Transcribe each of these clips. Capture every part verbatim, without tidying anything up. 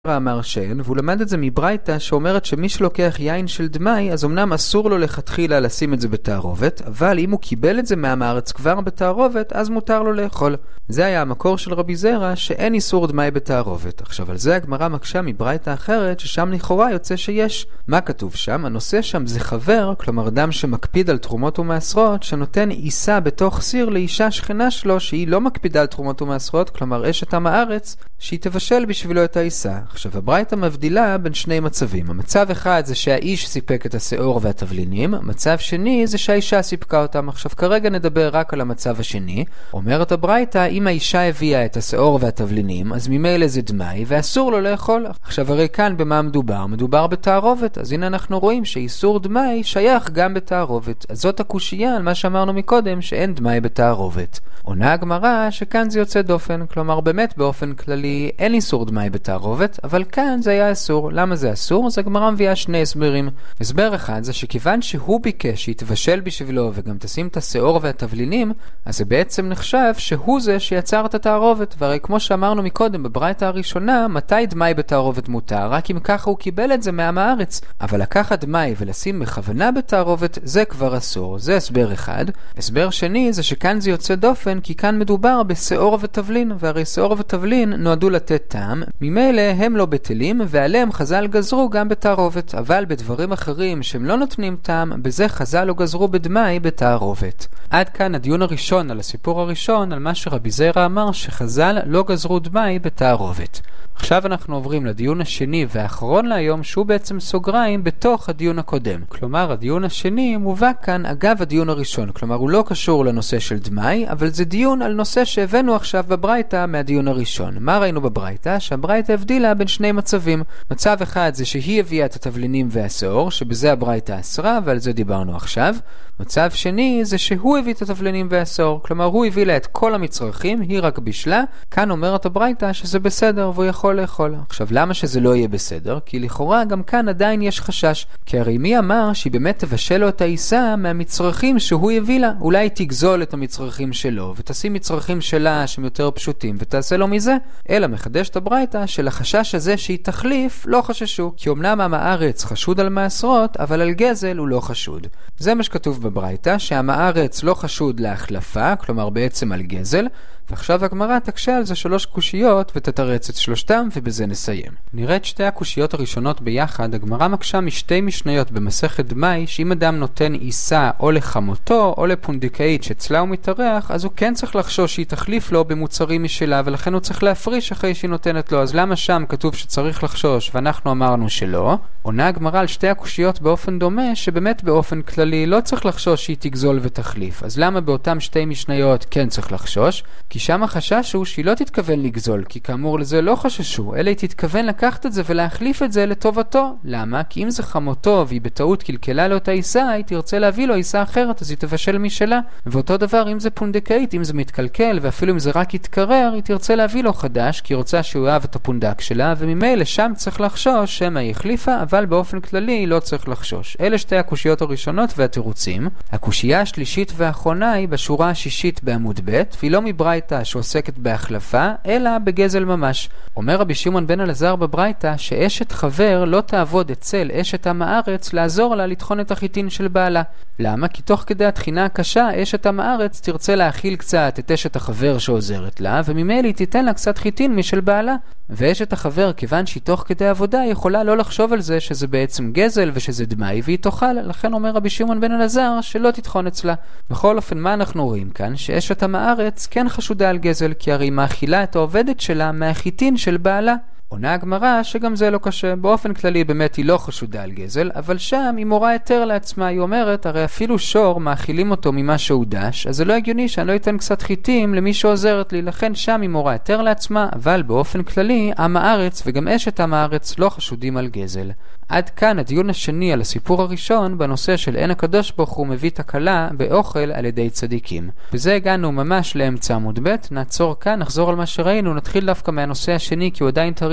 אמר שאין, והוא למד את זה מברייתא שאומרת שמי שלוקח יין של דמאי, אז אמנם אסור לו לכתחילה לשים את זה בתערובת, אבל אם הוא קיבל את זה מהמארץ כבר בתערובת, אז מותר לו לאכול. זה היה המקור של רבי זרע, שאין איסור דמאי בתערובת. עכשיו על זה הגמרא מקשה מברייתא אחרת, ששם לכאורה יוצא שיש. מה כתוב שם? הנושא שם זה חבר, כלומר אדם שמקפיד על תרומות ומעשרות, שנותן עיסה בתוך סיר לאישה שכנה שלו, שהיא לא מקפידה על תרומות ומעשרות, כלומר אשת עם הארץ, שהיא תבשל בשבילו את העיסה. עכשיו, הברייתא מבדילה בין שני מצבים. המצב אחד זה שהאיש סיפק את השאור והתבלינים, מצב שני זה שהאישה סיפקה אותם. עכשיו, כרגע נדבר רק על המצב השני. אומרת הברייתא, אם האישה הביאה את השאור והתבלינים, אז ממילא זה דמאי, ואסור לו לאכול. עכשיו, הרי כאן במה מדובר? מדובר בתערובת. אז הנה אנחנו רואים שאיסור דמאי שייך גם בתערובת. אז זאת הקושייה על מה שאמרנו מקודם, שאין דמאי בתערובת. עונה הגמרא שכאן זה יוצא דופן, כלומר באמת באופן כללי אין איסור דמאי בתערובת, אבל כאן זה היה אסור. למה זה אסור? אז הגמרא מביאה שני הסברים. הסבר אחד זה שכיוון שהוא ביקש שהיא תבשל בשבילו וגם תשים את השאור והתבלינים, אז זה בעצם נחשב שהוא זה שיצר את התערובת. והרי כמו שאמרנו מקודם בברייתא הראשונה, מתי דמאי בתערובת מותר? רק אם ככה הוא קיבל את זה מעם הארץ. אבל לקחת דמאי ולשים בכוונה בתערובת זה כבר אסור. זה הסבר אחד. הסבר שני זה שכאן זה יוצא דופן כי כאן מדובר בשאור ותבלין, והרי שאור ותבלין נועדו לתת טעם, ממילא הם לא בטלים, ועליהם חז"ל גזרו גם בתערובת, אבל בדברים אחרים שהם לא נותנים טעם, בזה חז"ל לא גזרו בדמאי בתערובת. עד כאן הדיון הראשון על הסיפור הראשון, על מה שרבי זרע אמר שחז"ל לא גזרו דמאי בתערובת. עכשיו אנחנו עוברים לדיון השני והאחרון להיום, שהוא בעצם סוגריים בתוך הדיון הקודם. כלומר, הדיון השני מובא כאן אגב הדיון הראשון, כלומר הוא לא קשור לנושא של דמאי, אבל זה דיון על נושא שהבאנו עכשיו בברייתא מהדיון הראשון. מה ראינו בברייתא? שהברייתא הבדילה בין שני מצבים. מצב אחד זה שהיא הביאה את התבלינים והשאור, שבזה הברייתא אסרה, ועל זה דיברנו עכשיו. מצב שני זה שהוא הביא את התבלינים והשאור, כלומר הוא הביא לה את כל המצרכים, היא רק בישלה. כאן אומרת הברייתא שזה בסדר והוא יכול לאכול. עכשיו למה שזה לא יהיה בסדר? כי לכאורה גם כאן עדיין יש חשש, כי הרי מי אמר שהיא באמת תבשל לו את העיסה מהמצרכים שהוא הביא לה? אולי תגזול את המצרכים שלו ותשים מצרכים שלה שהם יותר פשוטים ותעשה לו מזה. אלא מחדש את הברייתא שלחשש הזה שהיא תחליף לא חששו, כי אמנם עם הארץ חשוד על מעשרות, אבל על גזל הוא לא חשוד. זה מה שכתוב בברייתא, שעם הארץ לא חשוד להחלפה, כלומר בעצם על גזל. ועכשיו הגמרא תקשה על זה שלוש קושיות ותתרץ את שלושתם, ובזה נסיים. נראה את שתי הקושיות הראשונות ביחד. הגמרא מקשה משתי משניות במסכת דמאי, שאם אדם נותן עיסה או לחמותו או לפונדקאית שאצלה הוא מתארח, אז הוא כן צריך לחשוש שהיא תחליף לו במוצרים משלה, ולכן הוא צריך להפריש אחרי שהיא נותנת לו. אז למה שם כתוב שצריך לחשוש ואנחנו אמרנו שלא? עונה הגמרא על שתי הקושיות באופן דומה, שבאמת באופן כללי לא צריך לחשוש שהיא תגזול ותחליף. אז למה באותם שתי משניות כן צריך לחשוש? כי שם החשש הוא שהיא לא תתכוון לגזול, כי כאמור לזה לא חששו, אלא היא תתכוון לקחת את זה ולהחליף את זה לטובתו. למה? כי אם זה חמותו והיא בטעות קלקלה לו את העיסה, היא תרצה להביא לו עיסה אחרת, אז היא תבשל משלה. ואותו דבר אם זה פונדקאית, אם זה מתקלקל ואפילו אם זה רק יתקרר, היא תרצה להביא לו חדש, כי היא רוצה שהוא אוהב את הפונדק שלה, וממילא שם צריך לחשוש שמה היא החליפה, אבל באופן כללי לא צריך לחשוש. אלה שתי הקושיות הראשונות והתירוצים. הקושייה השלישית והאחרונה היא בשורה השישית בעמוד ב', והיא לא מברייתא שעוסקת בהחלפה, אלא בגזל ממש. אומר רבי שמעון בן אלעזר בברייתא שאשת חבר לא תעבוד אצל אשת עם הארץ לעזור לה לטחון את החיטין של בעלה. למה? כי תוך כדי התחינה הקשה, אשת עם הארץ תרצה להאכיל קצת את אשת החבר שעוזרת לה, וממילא היא תיתן לה קצת חיטין משל בעלה. ואשת החבר, כיוון שהיא תוך כדי עבודה, יכולה לא לחשוב על זה שזה בעצם גזל ושזה דמאי, והיא תאכל. לכן אומר רבי שמעון בן אלעזר שלא תטחון אצלה. בכל אופן, מה אנחנו רואים כאן? שאשת עם הארץ כן חשודה על גזל, כי הרי מאכילה את העובדת שלה מהחיטין של בעלה. עונה הגמרא שגם זה לא קשה. באופן כללי באמת היא לא חשודה על גזל, אבל שם היא מורה יותר לעצמה. היא אומרת, הרי אפילו שור מאכילים אותו ממה שהוא דש, אז זה לא הגיוני שאני לא אתן קצת חיטים למי שעוזרת לי. לכן שם היא מורה יותר לעצמה, אבל באופן כללי עם הארץ וגם אשת עם הארץ לא חשודים על גזל. עד כאן הדיון השני על הסיפור הראשון בנושא של אין הקדוש ברוך הוא מביא תקלה באוכל על ידי צדיקים. בזה הגענו ממש לאמצע עמוד ב'. נעצור כאן, נחזור על מה שראינו, נתחיל דווקא מהנושא השני כי הוא עדיין טרי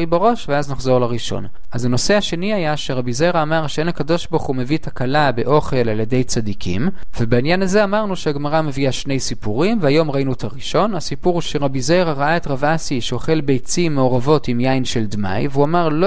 בראש, ואז נחזור לראשון. אז הנושא השני היה שרבי זרע אמר שאין הקדוש ברוך הוא מביא תקלה באוכל על ידי צדיקים, ובעניין הזה אמרנו שהגמרא מביאה שני סיפורים, והיום ראינו את הראשון. הסיפור הוא שרבי זרע ראה את רב אסי שאוכל ביצים מעורבות עם יין של דמאי, והוא אמר לא